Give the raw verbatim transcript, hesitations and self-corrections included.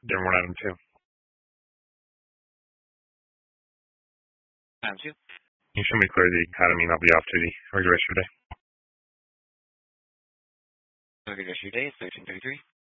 Dearborn Adam two. Adam two. You show me clear the academy and I'll be off duty. Have a good rest of your day. Have a good rest of your day. It's thirteen thirty-three.